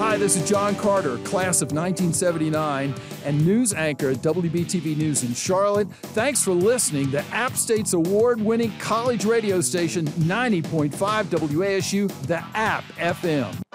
Hi, this is John Carter, class of 1979 and news anchor at WBTV News in Charlotte. Thanks for listening to App State's award-winning college radio station 90.5 WASU, The App FM.